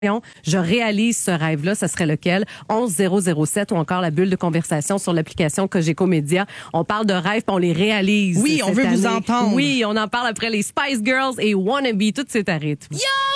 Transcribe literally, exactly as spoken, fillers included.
je réalise ce rêve-là, ça serait lequel? onze zéro zéro sept ou encore la bulle de conversation sur l'application Cogeco Média. On parle de rêves, puis on les réalise. Oui, on veut année. vous entendre. Oui, on en parle après les Spice Girls et Wannabe, tout c'est à rythme. Yeah!